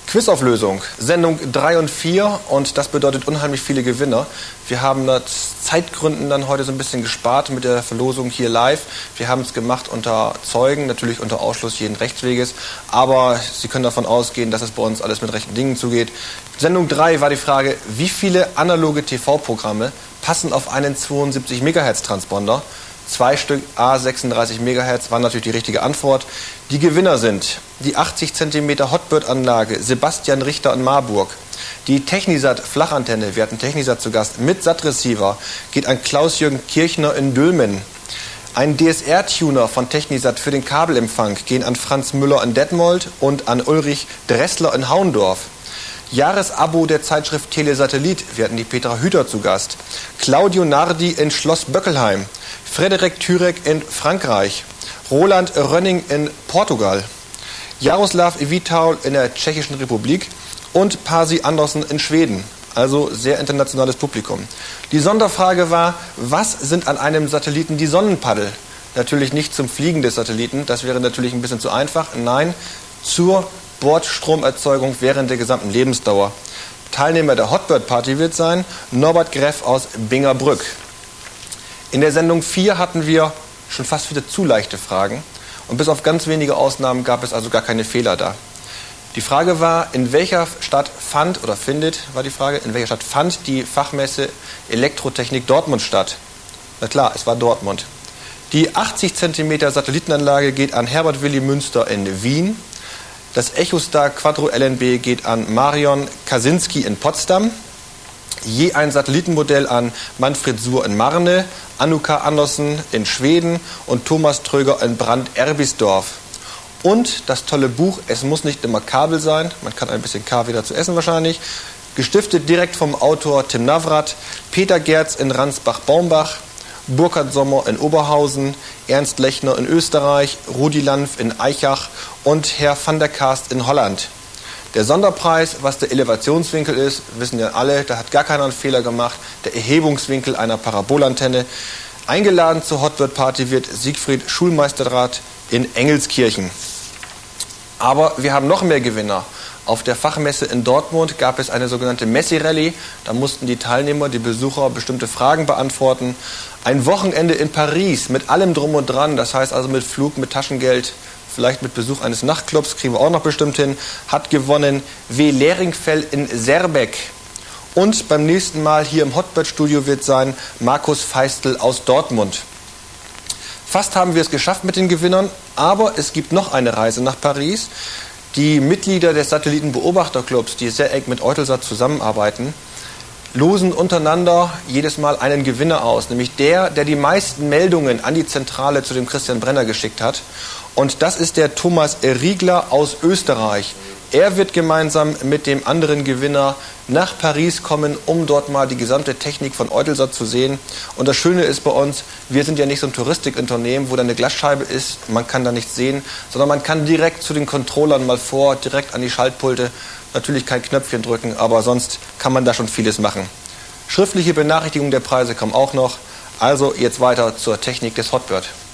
Quizauflösung, Sendung 3 und 4 und das bedeutet unheimlich viele Gewinner. Wir haben aus Zeitgründen dann heute so ein bisschen gespart mit der Verlosung hier live. Wir haben es gemacht unter Zeugen, natürlich unter Ausschluss jeden Rechtsweges, aber Sie können davon ausgehen, dass es bei uns alles mit rechten Dingen zugeht. Sendung 3 war die Frage, wie viele analoge TV-Programme passen auf einen 72 MHz Transponder? 2 Stück A36 MHz waren natürlich die richtige Antwort. Die Gewinner sind die 80 cm Hotbird-Anlage Sebastian Richter in Marburg. Die Technisat Flachantenne, wir hatten Technisat zu Gast, mit SAT-Receiver geht an Klaus-Jürgen Kirchner in Dülmen. Ein DSR-Tuner von Technisat für den Kabelempfang gehen an Franz Müller in Detmold und an Ulrich Dressler in Haundorf. Jahresabo der Zeitschrift Telesatellit, wir hatten die Petra Hüter zu Gast. Claudio Nardi in Schloss Böckelheim. Frederik Türek in Frankreich. Roland Rönning in Portugal. Jaroslav Vitaul in der Tschechischen Republik und Pasi Andersen in Schweden. Also sehr internationales Publikum. Die Sonderfrage war, was sind an einem Satelliten die Sonnenpaddel? Natürlich nicht zum Fliegen des Satelliten, das wäre natürlich ein bisschen zu einfach. Nein, zur Bordstromerzeugung während der gesamten Lebensdauer. Teilnehmer der Hotbird Party wird sein Norbert Greff aus Bingerbrück. In der Sendung 4 hatten wir schon fast wieder zu leichte Fragen und bis auf ganz wenige Ausnahmen gab es also gar keine Fehler da. Die Frage war, in welcher Stadt fand die Fachmesse Elektrotechnik Dortmund statt? Na klar, es war Dortmund. Die 80 cm Satellitenanlage geht an Herbert Willi Münster in Wien. Das Echostar Quattro LNB geht an Marion Kaczynski in Potsdam. Je ein Satellitenmodell an Manfred Suhr in Marne, Annuka Andersen in Schweden und Thomas Tröger in Brand-Erbisdorf. Und das tolle Buch Es muss nicht immer Kabel sein, man kann ein bisschen Kaffee dazu essen wahrscheinlich, gestiftet direkt vom Autor Tim Navrat, Peter Gerz in Ransbach-Baumbach, Burkhard Sommer in Oberhausen, Ernst Lechner in Österreich, Rudi Lanf in Eichach und Herr van der Kaast in Holland. Der Sonderpreis, was der Elevationswinkel ist, wissen ja alle, da hat gar keiner einen Fehler gemacht, der Erhebungswinkel einer Parabolantenne. Eingeladen zur Hotbird Party wird Siegfried Schulmeisterrath in Engelskirchen. Aber wir haben noch mehr Gewinner. Auf der Fachmesse in Dortmund gab es eine sogenannte Messi-Rallye. Da mussten die Teilnehmer, die Besucher bestimmte Fragen beantworten. Ein Wochenende in Paris mit allem Drum und Dran, das heißt also mit Flug, mit Taschengeld, vielleicht mit Besuch eines Nachtclubs, kriegen wir auch noch bestimmt hin, hat gewonnen W. Leringfell in Serbeck. Und beim nächsten Mal hier im Hotbird-Studio wird sein Markus Feistel aus Dortmund. Fast haben wir es geschafft mit den Gewinnern, aber es gibt noch eine Reise nach Paris. Die Mitglieder des Satellitenbeobachterclubs, die sehr eng mit Eutelsat zusammenarbeiten, losen untereinander jedes Mal einen Gewinner aus, nämlich der die meisten Meldungen an die Zentrale zu dem Christian Brenner geschickt hat. Und das ist der Thomas Riegler aus Österreich. Er wird gemeinsam mit dem anderen Gewinner nach Paris kommen, um dort mal die gesamte Technik von Eutelsat zu sehen. Und das Schöne ist bei uns, wir sind ja nicht so ein Touristikunternehmen, wo da eine Glasscheibe ist, man kann da nichts sehen, sondern man kann direkt zu den Controllern mal direkt an die Schaltpulte. Natürlich kein Knöpfchen drücken, aber sonst kann man da schon vieles machen. Schriftliche Benachrichtigungen der Preise kommen auch noch. Also jetzt weiter zur Technik des Hotbird.